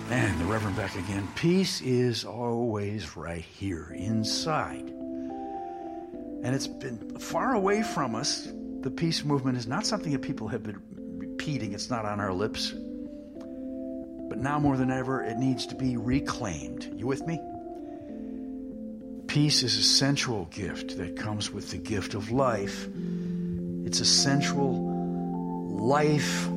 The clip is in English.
And the Reverend back again. Peace is always right here inside. And it's been far away from us. The peace movement is not something that people have been repeating. It's not on our lips. But now more than ever, it needs to be reclaimed. You with me? Peace is a sensual gift that comes with the gift of life. It's a sensual life